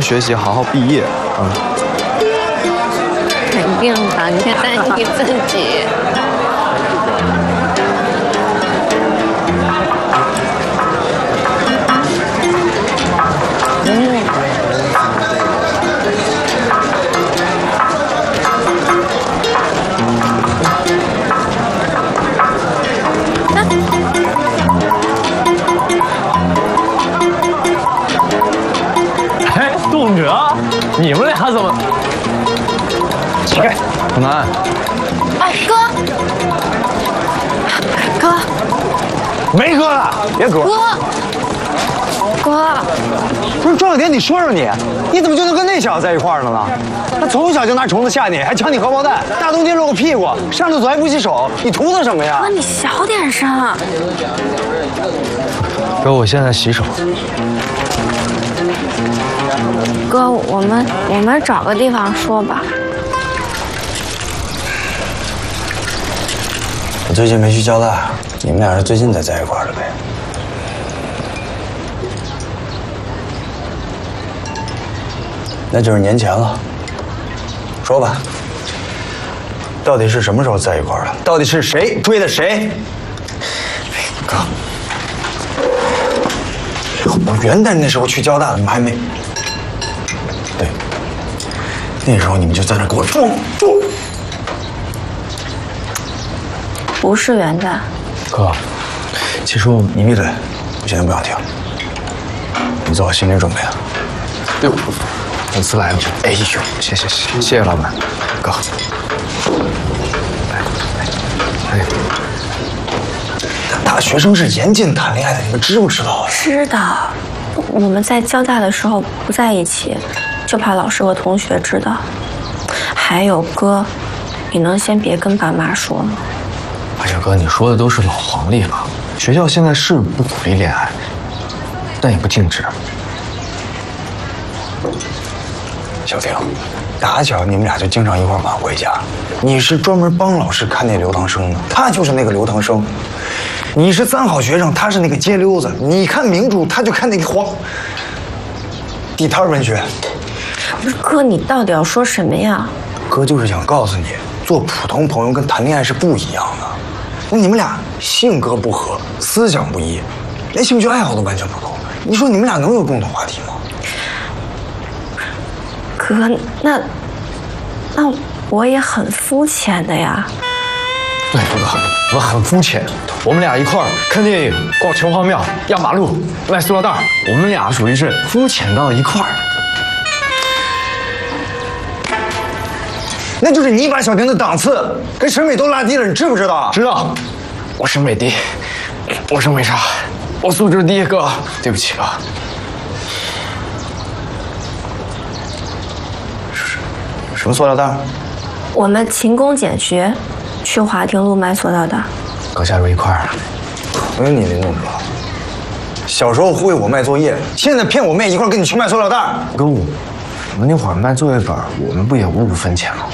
学习，好好毕业。 肯定的，你得担心自己。 哎，杜哲，你们俩怎么？乞丐， 很难。 哎，哥，哥， 没哥了，别哥。 哥， 不是庄小田，你说说你怎么就能跟那小子在一块儿了呢？他从小就拿虫子吓你，还抢你荷包蛋，大冬天露个屁股，上厕所还不洗手，你图他什么呀？ 哥，你小点声。 哥，我现在洗手。 哥，我们找个地方说吧。 我最近没去交代，你们俩是最近才在一块儿的呗？那就是年前了。说吧，到底是什么时候在一块儿的？到底是谁追的谁？哥，我元旦那时候去交大，你们还没？对，那时候你们就在那给我装。 不是元旦。 哥，其实你闭嘴，我现在不想听。你做好心理准备啊。 哟，粉丝来了。哎呦，谢谢老板。哥，哎， 大学生是严禁谈恋爱的，你们知不知道啊？ 知道，我们在交大的时候不在一起，就怕老师和同学知道。还有哥，你能先别跟爸妈说吗？ 哎呀，哥，你说的都是老黄历了。学校现在是不鼓励恋爱，但也不禁止。 小婷，打小你们俩就经常一块晚回家。你是专门帮老师看那留堂生的，他就是那个留堂生。你是三好学生，他是那个街溜子。你看名著，他就看那个地摊文学。 不是哥，你到底要说什么呀？ 哥就是想告诉你，做普通朋友跟谈恋爱是不一样的。那你们俩性格不合，思想不一，连兴趣爱好都完全不同。你说你们俩能有共同话题吗？ 哥，那我也很肤浅的呀。 对，哥，我很肤浅。我们俩一块儿看电影、逛城隍庙、压马路、卖塑料袋，我们俩属于是肤浅到一块儿。 那就是你把小婷的档次跟审美都拉低了，你知不知道？ 知道，我审美低，我审美差，我素质低，哥，对不起哥。 什么塑料袋？ 我们勤工俭学，去华亭路卖塑料袋。 哥，下周一块儿。 我有你林总哥，小时候忽悠我卖作业，现在骗我妹一块跟你去卖塑料袋。 哥，我们那会儿卖作业本，我们不也5分钱吗？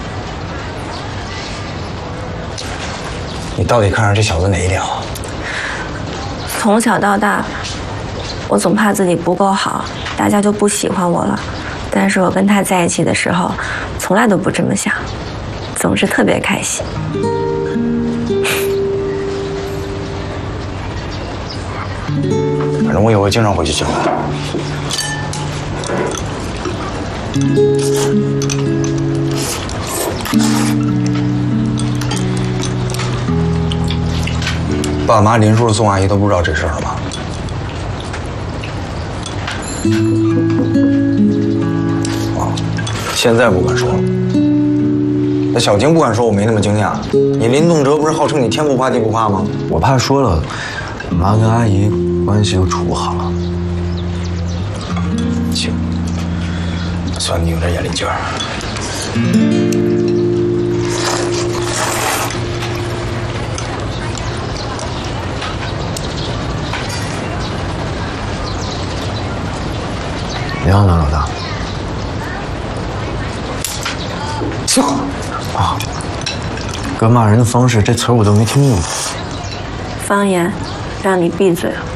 你到底看上这小子哪一点啊？ 从小到大，我总怕自己不够好，大家就不喜欢我了。但是我跟他在一起的时候，从来都不这么想，总是特别开心。 反正我以后会经常回去交代。爸妈、林叔、宋阿姨都不知道这事儿了吗？现在不敢说了。那小婷不敢说，我没那么惊讶。你林动辄不是号称你天不怕地不怕吗？ 我怕说了，妈跟阿姨关系又处不好了。 行，算你有点眼力劲儿。 你好呢，老大。 行啊，哥骂人的方式，这词儿我都没听过。 方言，让你闭嘴了。